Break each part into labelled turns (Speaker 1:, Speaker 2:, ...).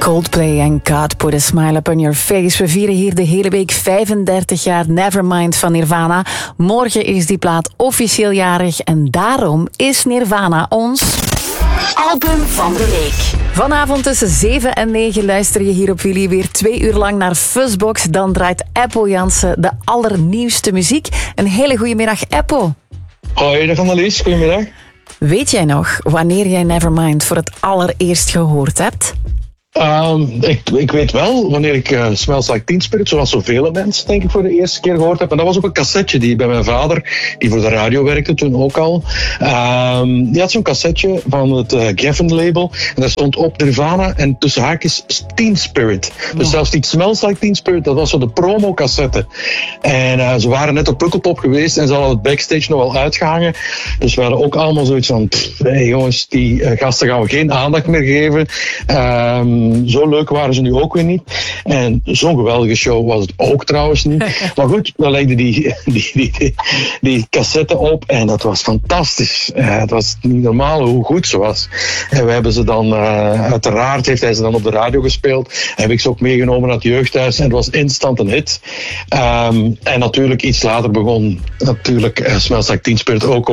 Speaker 1: Coldplay en God Put a Smile Upon Your Face. We vieren hier de hele week 35 jaar Nevermind van Nirvana. Morgen is die plaat officieel jarig en daarom is Nirvana ons album van de week. Vanavond tussen 7 en 9 luister je hier op Willy weer 2 uur lang naar Fuzzbox. Dan draait Eppo Jansen de allernieuwste muziek. Een hele goede middag, Eppo.
Speaker 2: Hoi, dag Annelies. Goedemiddag.
Speaker 1: Weet jij nog wanneer jij Nevermind voor het allereerst gehoord hebt?
Speaker 2: Ik weet wel wanneer ik Smells Like Teen Spirit, zoals zoveel mensen denk ik voor de eerste keer gehoord heb. En dat was op een cassetje die bij mijn vader, die voor de radio werkte toen ook al. Die had zo'n cassetje van het Geffen label. En daar stond op Nirvana en tussen haakjes Teen Spirit. Dus zelfs die Smells Like Teen Spirit, dat was zo de promo cassette. En ze waren net op Pukkelpop geweest en ze hadden het backstage nog wel uitgehangen. Dus we hadden ook allemaal zoiets van, hey jongens, die gasten gaan we geen aandacht meer geven. Zo leuk waren ze nu ook weer niet. En zo'n geweldige show was het ook trouwens niet. Maar goed, dan legde die cassette op en dat was fantastisch. Het was niet normaal hoe goed ze was. En we hebben ze dan, uiteraard heeft hij ze dan op de radio gespeeld. Heb ik ze ook meegenomen naar het jeugdhuis en het was instant een hit. En natuurlijk iets later begon natuurlijk Smells Like Teen Spirit ook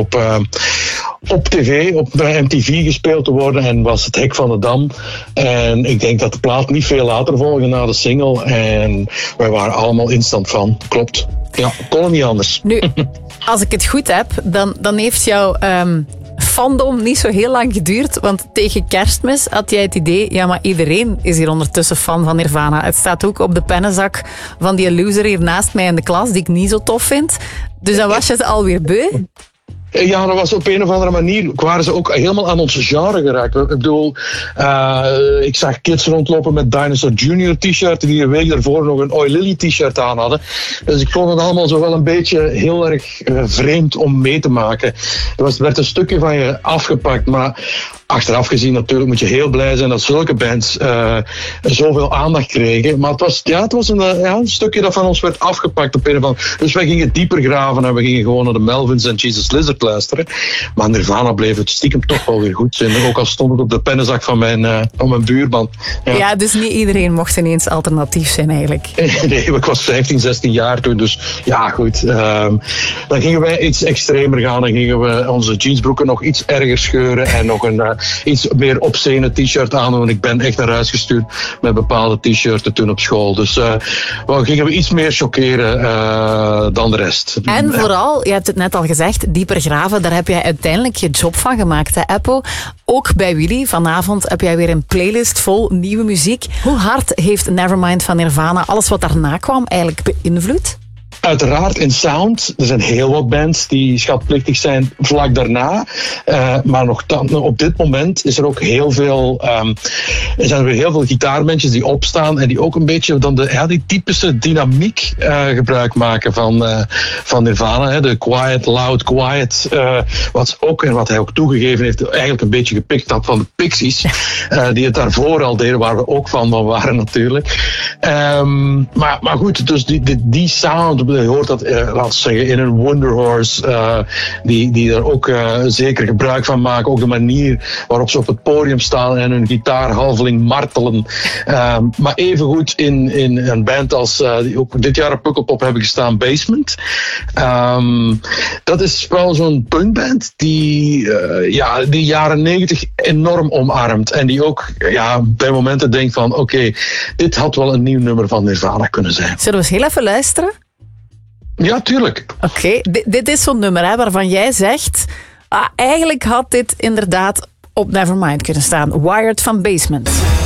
Speaker 2: op tv, op MTV gespeeld te worden en was het hek van de dam. En ik denk dat de plaat niet veel later volgde na de single. En wij waren allemaal instant fan. Klopt. Ja, kon het niet anders.
Speaker 1: Nu, als ik het goed heb, dan heeft jouw fandom niet zo heel lang geduurd. Want tegen Kerstmis had jij het idee, ja, maar iedereen is hier ondertussen fan van Nirvana. Het staat ook op de pennenzak van die loser hier naast mij in de klas, die ik niet zo tof vind. Dus dan was je het alweer beu.
Speaker 2: Ja, dat was op een of andere manier, waren ze ook helemaal aan ons genre geraakt. Ik bedoel, ik zag kids rondlopen met Dinosaur Jr. t-shirt die een week daarvoor nog een Oi Lily t-shirt aan hadden. Dus ik vond het allemaal zo wel een beetje heel erg vreemd om mee te maken. Er werd een stukje van je afgepakt, maar achteraf gezien natuurlijk moet je heel blij zijn dat zulke bands zoveel aandacht kregen. Maar het was een stukje dat van ons werd afgepakt op een of andere. Dus wij gingen dieper graven en we gingen gewoon naar de Melvins en Jesus Lizard luisteren. Maar Nirvana bleef het stiekem toch wel weer goed zijn. Ook al stond het op de pennenzak van mijn buurman.
Speaker 1: Ja, dus niet iedereen mocht ineens alternatief zijn eigenlijk.
Speaker 2: Nee, ik was 15, 16 jaar toen. Dus ja, goed. Dan gingen wij iets extremer gaan. Dan gingen we onze jeansbroeken nog iets erger scheuren en nog een iets meer obscene t-shirt aan. Want ik ben echt naar huis gestuurd met bepaalde t-shirten toen op school. Dus gingen we iets meer chockeren dan de rest.
Speaker 1: En vooral, je hebt het net al gezegd, dieper graven, daar heb jij uiteindelijk je job van gemaakt, hè, Eppo? Ook bij Willy, vanavond heb jij weer een playlist vol nieuwe muziek. Hoe hard heeft Nevermind van Nirvana alles wat daarna kwam eigenlijk beïnvloed?
Speaker 2: Uiteraard in sound. Er zijn heel wat bands die schatplichtig zijn vlak daarna. Maar op dit moment is er ook heel veel, zijn er weer heel veel gitaarmensjes die opstaan en die ook een beetje dan die typische dynamiek gebruik maken van Nirvana. Hè. De quiet, loud, quiet. Wat hij ook toegegeven heeft, eigenlijk een beetje gepikt had van de Pixies. Die het daarvoor al deden, waar we ook van waren natuurlijk. Maar goed, dus die sound. Je hoort dat, laten we zeggen, in een Wonder Horse, die er ook zeker gebruik van maken. Ook de manier waarop ze op het podium staan en hun gitaarhalveling martelen. Maar evengoed in een band als, die ook dit jaar op Pukkelpop hebben gestaan, Basement. Dat is wel zo'n punkband die jaren 90 enorm omarmt. En die ook bij momenten denkt van, oké, dit had wel een nieuw nummer van Nirvana kunnen zijn.
Speaker 1: Zullen we eens heel even luisteren?
Speaker 2: Ja, tuurlijk.
Speaker 1: Oké, dit is zo'n nummer hè, waarvan jij zegt, eigenlijk had dit inderdaad op Nevermind kunnen staan. Wired van Basement.